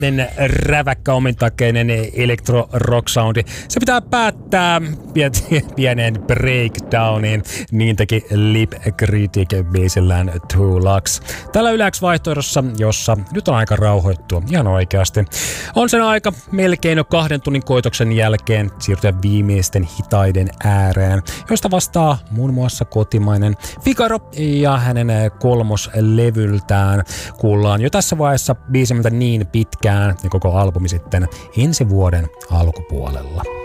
räväkkä omintakeinen electro rock soundi. Se pitää päättää pieneen breakdowniin. Niin teki Lip Critic biisillään Two Lux. Tällä yläks-vaihtoehdossa, jossa nyt on aika rauhoittua ihan oikeasti. On sen aika melkein jo 2 tunnin koitoksen jälkeen siirtyä viimeisten hitaiden ääreen, joista vastaa muun muassa kotimainen Figaro ja hänen kolmoslevyltään. Kuullaan jo tässä vaiheessa biisimiltä niin pitkään ja koko albumi sitten ensi vuoden alkupuolella.